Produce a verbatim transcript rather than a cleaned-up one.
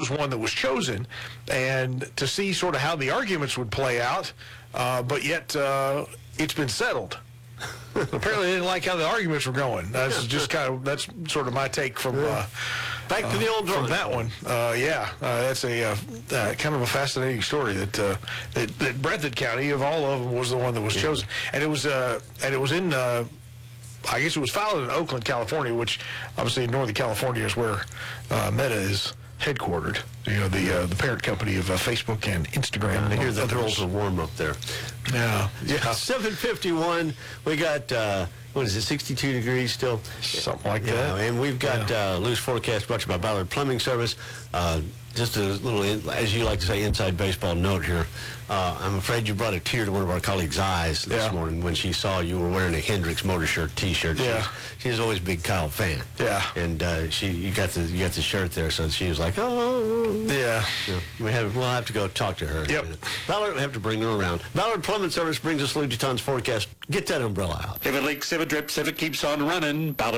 was one that was chosen, and to see sort of how the arguments would play out, uh, but yet uh, it's been settled. Apparently, they didn't like how the arguments were going. That's just kind of that's sort of my take from uh, back to the old uh, from drawing that one. Uh, yeah, uh, that's a uh, uh, kind of a fascinating story that, uh, that that Breathitt County, of all of them, was the one that was Yeah. chosen, and it was uh, and it was in. Uh, I guess it was filed in Oakland, California, which obviously Northern California is where uh, Meta is headquartered. You know, the uh, the parent company of uh, Facebook and Instagram. I hear the others. girls are warm up there. Yeah, Yeah, seven fifty-one. We got, uh, what is it, sixty-two degrees still? something like Yeah, that. and we've got Yeah. uh, loose forecast brought to you by Ballard Plumbing Service. Uh, just a little, in, as you like to say, inside baseball note here. Uh, I'm afraid you brought a tear to one of our colleagues' eyes this Yeah. morning when she saw you were wearing a Hendricks Motor Shirt T-shirt. Yeah. She's, she's always a big Kyle fan. Yeah. And uh, she, you got the, you got the shirt there, so she was like, oh. Yeah. Yeah, we have, we'll have to go talk to her. in a Yep. minute. Ballard, we have to bring her around. Ballard Plumbing Service brings us Louis Vuitton's forecast. Get that umbrella out. If it leaks, if it drips, if it keeps on running, Ballard